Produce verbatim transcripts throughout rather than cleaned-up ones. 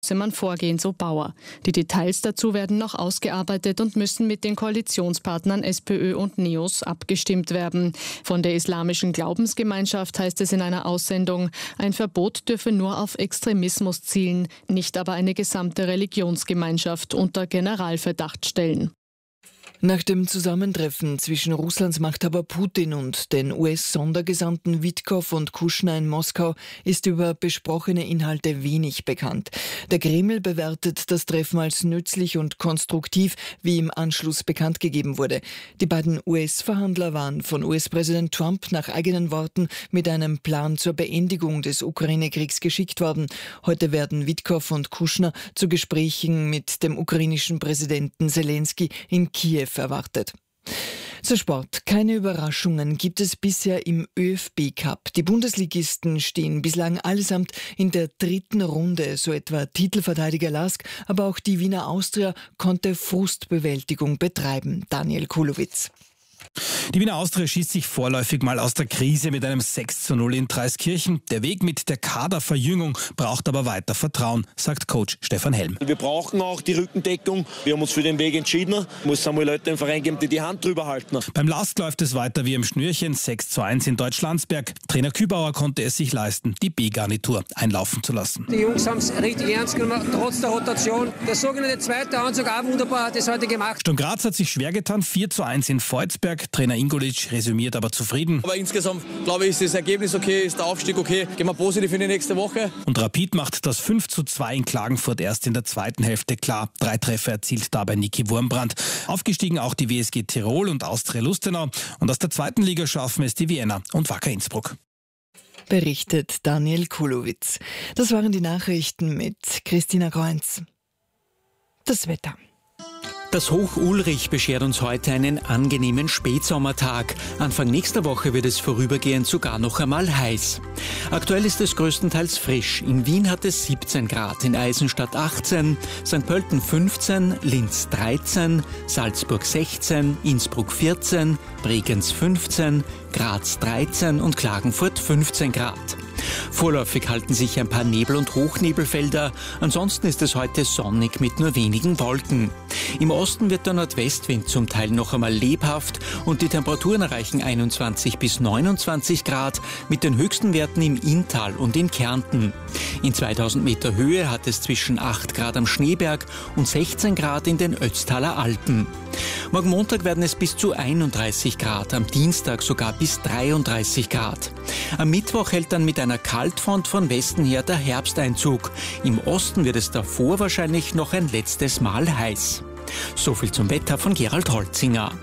man vorgehen, so Bauer. Die Details dazu werden noch ausgearbeitet und müssen mit den Koalitionspartnern SPÖ und NEOS abgestimmt werden. Von der islamischen Glaubensgemeinschaft heißt es in einer Aussendung, ein Verbot dürfe nur auf Extremismus zielen, nicht aber eine gesamte Religionsgemeinschaft unter Generalverdacht stellen. Nach dem Zusammentreffen zwischen Russlands Machthaber Putin und den U S-Sondergesandten Witkow und Kushner in Moskau ist über besprochene Inhalte wenig bekannt. Der Kreml bewertet das Treffen als nützlich und konstruktiv, wie im Anschluss bekannt gegeben wurde. Die beiden U S-Verhandler waren von U S-Präsident Trump nach eigenen Worten mit einem Plan zur Beendigung des Ukraine-Kriegs geschickt worden. Heute werden Witkow und Kushner zu Gesprächen mit dem ukrainischen Präsidenten Selenskyj in Kiew erwartet. Zu Sport. Keine Überraschungen gibt es bisher im ÖFB-Cup. Die Bundesligisten stehen bislang allesamt in der dritten Runde, so etwa Titelverteidiger Lask, aber auch die Wiener Austria konnte Frustbewältigung betreiben. Daniel Kulowitz. Die Wiener Austria schießt sich vorläufig mal aus der Krise mit einem sechs zu null in Traiskirchen. Der Weg mit der Kaderverjüngung braucht aber weiter Vertrauen, sagt Coach Stefan Helm. Wir brauchen auch die Rückendeckung. Wir haben uns für den Weg entschieden. Es muss einmal Leute im Verein geben, die die Hand drüber halten. Beim Lask läuft es weiter wie im Schnürchen. sechs zu eins in Deutschlandsberg. Trainer Kübauer konnte es sich leisten, die B-Garnitur einlaufen zu lassen. Die Jungs haben es richtig ernst gemacht, trotz der Rotation. Der sogenannte zweite Anzug auch wunderbar hat es heute gemacht. Sturm Graz hat sich schwer getan. vier zu eins in Volzberg. Trainer Ingolic resümiert aber zufrieden. Aber insgesamt, glaube ich, ist das Ergebnis okay, ist der Aufstieg okay. Gehen wir positiv in die nächste Woche. Und Rapid macht das fünf zu zwei in Klagenfurt erst in der zweiten Hälfte klar. Drei Treffer erzielt dabei Niki Wurmbrand. Aufgestiegen auch die W S G Tirol und Austria Lustenau. Und aus der zweiten Liga schaffen es die Vienna und Wacker Innsbruck. Berichtet Daniel Kulowitz. Das waren die Nachrichten mit Christina Kreunz. Das Wetter. Das Hoch Ulrich beschert uns heute einen angenehmen Spätsommertag. Anfang nächster Woche wird es vorübergehend sogar noch einmal heiß. Aktuell ist es größtenteils frisch. In Wien hat es siebzehn Grad, in Eisenstadt achtzehn, Sankt Pölten fünfzehn, Linz dreizehn, Salzburg sechzehn, Innsbruck vierzehn, Bregenz fünfzehn, Graz dreizehn und Klagenfurt fünfzehn Grad. Vorläufig halten sich ein paar Nebel- und Hochnebelfelder. Ansonsten ist es heute sonnig mit nur wenigen Wolken. Im Osten wird der Nordwestwind zum Teil noch einmal lebhaft und die Temperaturen erreichen einundzwanzig bis neunundzwanzig Grad mit den höchsten Werten im Inntal und in Kärnten. In zweitausend Meter Höhe hat es zwischen acht Grad am Schneeberg und sechzehn Grad in den Ötztaler Alpen. Morgen Montag werden es bis zu einunddreißig Grad, am Dienstag sogar bis dreiunddreißig Grad. Am Mittwoch hält dann mit einer Kaltfront von Westen her der Herbsteinzug. Im Osten wird es davor wahrscheinlich noch ein letztes Mal heiß. So viel zum Wetter von Gerald Holzinger.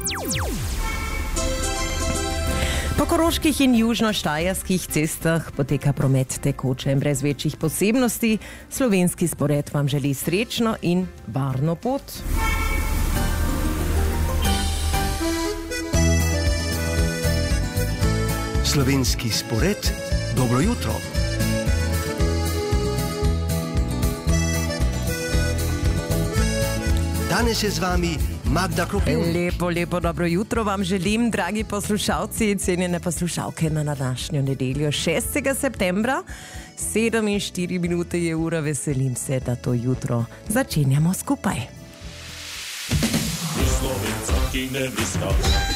Po Koroških in južno-štajerskih cestah poteka promet tekoče in brez večjih posebnosti. Slovenski spored vam želi srečno in varno pot. Slovenski spored, dobro jutro. Danes je z vami Magda Kropivnik. Lepo, lepo dobro jutro vam želim, dragi poslušalci, cenjene poslušalke na današnjo nedeljo šestega septembra. sedem in štiri minute je ura, veselim se, da to jutro začenjamo skupaj. Slovenca, ki ne viska.